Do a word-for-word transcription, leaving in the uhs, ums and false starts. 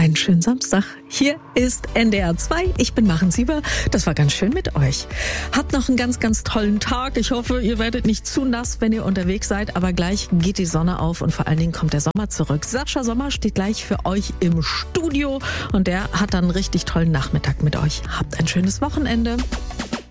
einen schönen Samstag. Hier ist N D R zwei. Ich bin Maren Sieber. Das war ganz schön mit euch. Habt noch einen ganz, ganz tollen Tag. Ich hoffe, ihr werdet nicht zu nass, wenn ihr unterwegs seid. Aber gleich geht die Sonne auf und vor allen Dingen kommt der Sommer zurück. Sascha Sommer steht gleich für euch im Studio und der hat dann einen richtig tollen Nachmittag mit euch. Habt ein schönes Wochenende.